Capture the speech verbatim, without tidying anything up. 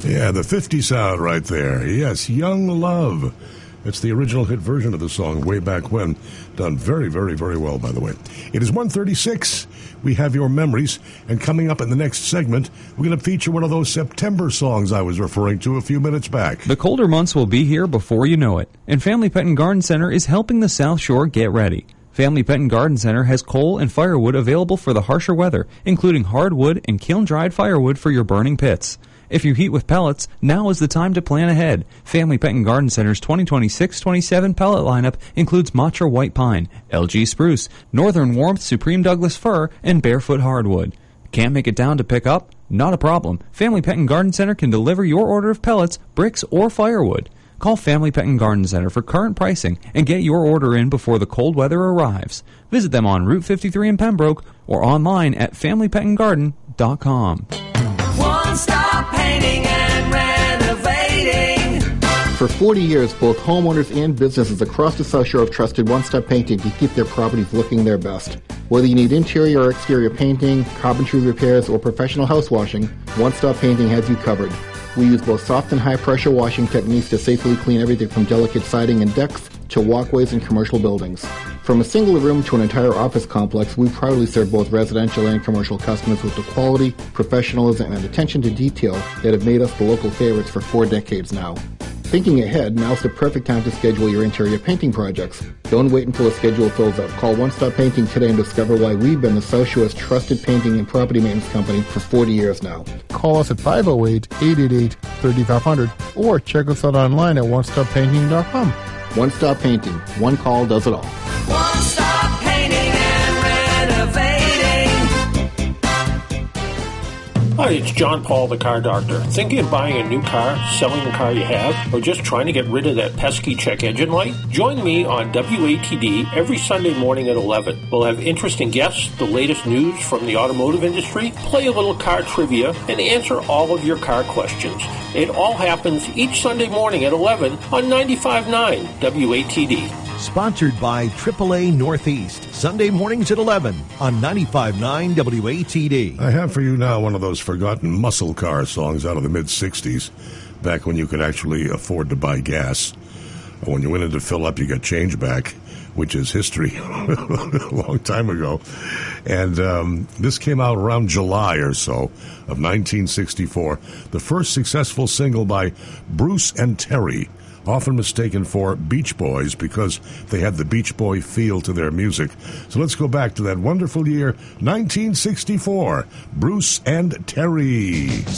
Yeah, the fifty sound right there. Yes, Young Love. It's the original hit version of the song way back when. Done very, very, very well, by the way. It is one thirty-six. We have your memories. And coming up in the next segment, we're going to feature one of those September songs I was referring to a few minutes back. The colder months will be here before you know it. And Family Pet and Garden Center is helping the South Shore get ready. Family Pet and Garden Center has coal and firewood available for the harsher weather, including hardwood and kiln-dried firewood for your burning pits. If you heat with pellets, now is the time to plan ahead. Family Pet and Garden Center's twenty twenty-six twenty-seven pellet lineup includes Matra White Pine, L G Spruce, Northern Warmth Supreme Douglas Fir, and Barefoot Hardwood. Can't make it down to pick up? Not a problem. Family Pet and Garden Center can deliver your order of pellets, bricks, or firewood. Call Family Pet and Garden Center for current pricing and get your order in before the cold weather arrives. Visit them on Route fifty-three in Pembroke or online at family pet and garden dot com. One Stop Painting and Renovating. For forty years, both homeowners and businesses across the South Shore have trusted One Stop Painting to keep their properties looking their best. Whether you need interior or exterior painting, carpentry repairs, or professional house washing, One Stop Painting has you covered. We use both soft and high-pressure washing techniques to safely clean everything from delicate siding and decks to walkways and commercial buildings. From a single room to an entire office complex, we proudly serve both residential and commercial customers with the quality, professionalism, and attention to detail that have made us the local favorites for four decades now. Thinking ahead, now's the perfect time to schedule your interior painting projects. Don't wait until a schedule fills up. Call One Stop Painting today and discover why we've been the South Shore's trusted painting and property maintenance company for forty years now. Call us at five oh eight, eight eight eight, three five zero zero or check us out online at one stop painting dot com. One Stop Painting. One call does it all. One Stop Painting and Renovating. Hi, it's John Paul, the car doctor. Thinking of buying a new car, selling the car you have, or just trying to get rid of that pesky check engine light? Join me on W A T D every Sunday morning at eleven. We'll have interesting guests, the latest news from the automotive industry, play a little car trivia, and answer all of your car questions. It all happens each Sunday morning at eleven on ninety-five point nine W A T D. Sponsored by triple A Northeast, Sunday mornings at eleven on ninety-five point nine W A T D. I have for you now one of those forgotten muscle car songs out of the mid-sixties, back when you could actually afford to buy gas. When you went in to fill up, you got change back, which is history a long time ago. And um, this came out around July or so of nineteen sixty-four, the first successful single by Bruce and Terry, often mistaken for Beach Boys because they had the Beach Boy feel to their music. So let's go back to that wonderful year, nineteen sixty-four, Bruce and Terry.